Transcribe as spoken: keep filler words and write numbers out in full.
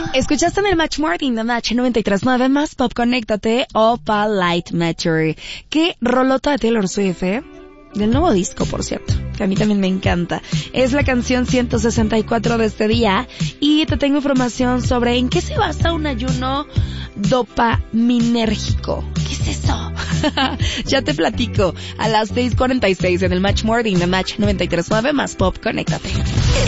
Escuchaste en el Match Morning de Match noventa y tres punto nueve más Pop, conéctate, Opa Light Matter. Qué rolota de Taylor Swift, ¿eh? Del nuevo disco, por cierto, que a mí también me encanta. Es la canción ciento sesenta y cuatro de este día y te tengo información sobre en qué se basa un ayuno dopaminérgico. ¿Qué es eso? Ya te platico a las seis cuarenta y seis en el Match Morning de Match noventa y tres punto nueve más Pop, conéctate.